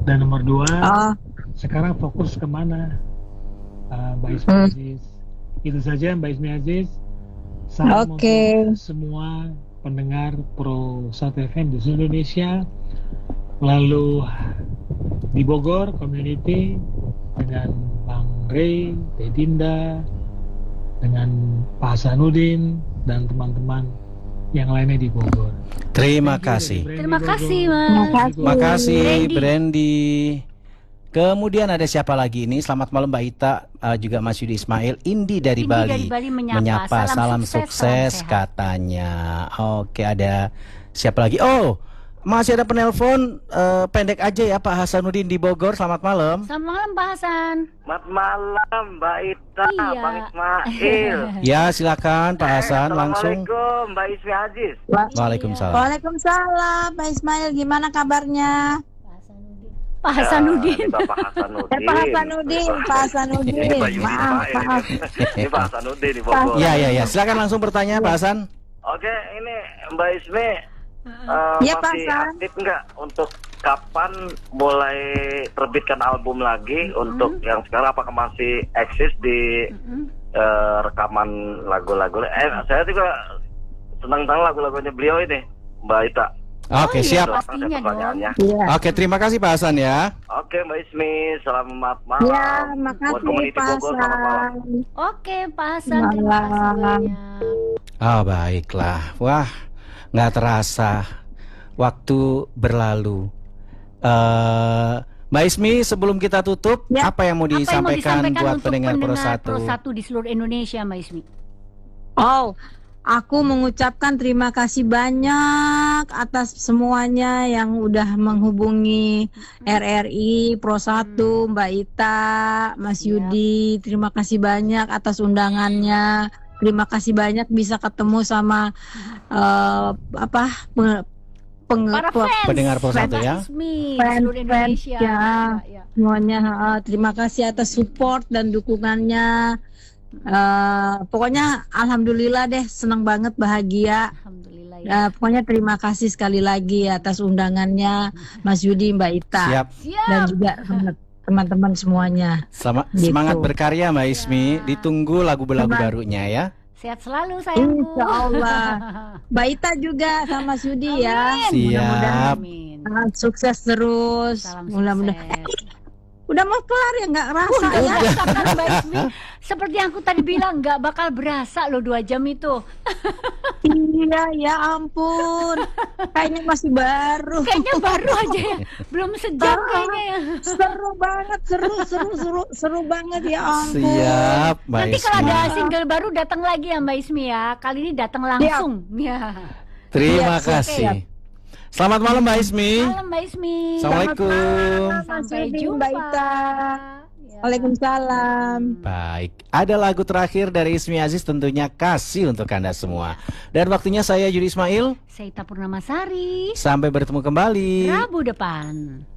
Dan nomor 2, Oh, sekarang fokus kemana, Mbak Ismi Aziz? Itu saja Mbak Ismi Aziz. Salam Oke. untuk semua pendengar Pro 1 FM di seluruh Indonesia. Lalu di Bogor community dengan Bang Ray, Teh Dinda, dengan Pak Hasanuddin dan teman-teman yang lainnya di Bogor. Terima Thank you kasih. dari Brandy Terima kasih, Bogor. Mas. Terima Makasih Brandy. Brandy. Kemudian ada siapa lagi ini? Selamat malam Mbak Ita, juga Mas Yudi Ismail. Indi dari Indi Bali, dari Bali menyapa. Salam Salam sukses sehat. katanya. Oke, ada siapa lagi? Oh, masih ada penelpon, pendek aja ya Pak Hasanuddin di Bogor. Selamat malam. Selamat malam, Pak Hasan. Selamat malam Mbak Ita, Iya. Bang Ismail. Ya silakan Pak Hasan langsung. Assalamualaikum Mbak Ismi Aziz. Waalaikumsalam. Waalaikumsalam, Pak Ismail. Gimana kabarnya? Pak Hasanuddin. Ini Bapak Hasanuddin. Pak Hasanuddin, Pak Hasanuddin. Ini Mbak Yudi Maaf, Ismail. maaf. Ini Pak Hasanuddin di Bogor. Ya, silakan langsung bertanya Pak Hasan. Oke, ini Mbak Ismi Iya, Pak masih Hasan. aktif nggak untuk kapan mulai terbitkan album lagi untuk yang sekarang, apakah masih eksis di rekaman lagu-lagu? Saya juga senang lagu-lagunya beliau ini, Mbak Ita. Oke, iya, siap. pastinya dong. Pertanyaannya. Iya. Oke, terima kasih Pak Hasan ya. Oke Mbak Ismi, selamat malam. Ya, Buat makasih community Pak Bogor, selamat malam. Hasan. Oke, Pak Hasan. Terima kasih Malam. banyak. Oh, baiklah. Wah, nggak terasa waktu berlalu. Mbak Ismi, sebelum kita tutup, Ya. apa yang mau Apa yang mau disampaikan buat untuk pendengar Pro Pro 1? 1 di seluruh Indonesia, Mbak Ismi? Oh, aku mengucapkan terima kasih banyak atas semuanya yang udah menghubungi RRI Pro 1, Mbak Ita, Mas Siap. Yudi. Terima kasih banyak atas undangannya. Terima kasih banyak bisa ketemu sama Para fans. Pendengar Pro 1 ya. Ismi di Fans, seluruh Indonesia. ya. Ya. semuanya. Terima kasih atas support dan dukungannya. Pokoknya alhamdulillah deh, senang banget, bahagia. Alhamdulillah ya. Pokoknya terima kasih sekali lagi atas undangannya Mas Yudi, Mbak Ita, Siap. dan juga teman-teman semuanya. Gitu. Semangat berkarya Mbak Ismi. Ditunggu lagu-lagu barunya ya. Sehat selalu sayangku. Insya Allah. Mbak Ita juga sama Mas Yudi ya. Amin. Siap. Amin. Sukses terus. Salam Mudah-mudahan. sukses. Udah mau kelar ya, nggak rasa Nggak ya. berasa kan Mbak Ismi? Seperti yang aku tadi bilang, nggak bakal berasa loh 2 jam itu. Iya, ya ampun. Kayaknya masih baru. Kayaknya baru aja ya, belum sejam kayaknya ya. Seru banget, seru banget ya ampun. Siap Mbak Nanti kalau Ismi. ada single baru datang lagi ya Mbak Ismi ya. Kali ini datang langsung. Ya. Terima Siap, kasih. Selamat malam Mbak Ismi. Malam Mbak Ismi. Assalamualaikum. Mas Sampai Yudi, jumpa. Mbak Ita. Ya. Waalaikumsalam. Baik, ada lagu terakhir dari Ismi Aziz, tentunya kasih untuk Anda semua. Dan waktunya saya Yudi Ismail. Saya Ita Purnamasari. Sampai bertemu kembali. Rabu depan.